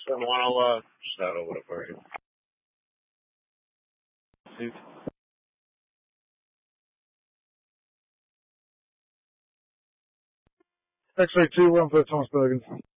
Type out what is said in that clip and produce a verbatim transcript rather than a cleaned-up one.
Someone will, uh, just out over for you. Suit. X-ray two, one for Thomas Bergen.